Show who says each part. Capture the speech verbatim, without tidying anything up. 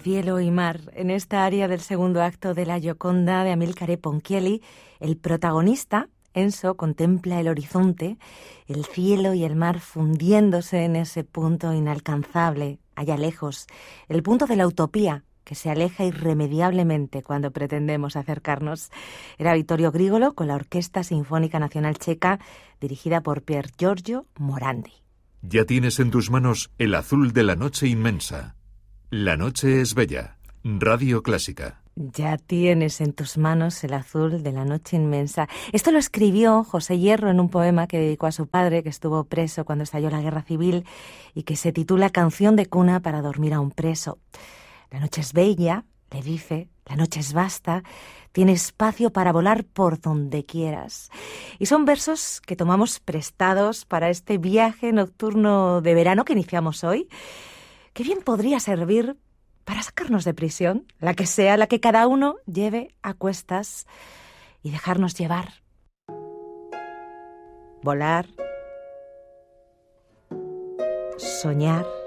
Speaker 1: cielo y mar. En esta área del segundo acto de La Gioconda de Amilcare Ponchielli, el protagonista, Enzo, contempla el horizonte, el cielo y el mar fundiéndose en ese punto inalcanzable, allá lejos, el punto de la utopía, que se aleja irremediablemente cuando pretendemos acercarnos. Era Vittorio Grigolo con la Orquesta Sinfónica Nacional Checa, dirigida por Pier Giorgio Morandi.
Speaker 2: Ya tienes en tus manos el azul de la noche inmensa. La noche es bella. Radio Clásica.
Speaker 1: Ya tienes en tus manos el azul de la noche inmensa. Esto lo escribió José Hierro en un poema que dedicó a su padre, que estuvo preso cuando estalló la Guerra Civil, y que se titula Canción de cuna para dormir a un preso. La noche es bella, le dice, la noche es vasta, tiene espacio para volar por donde quieras. Y son versos que tomamos prestados para este viaje nocturno de verano que iniciamos hoy, que bien podría servir para sacarnos de prisión, la que sea, la que cada uno lleve a cuestas, y dejarnos llevar. Volar, soñar,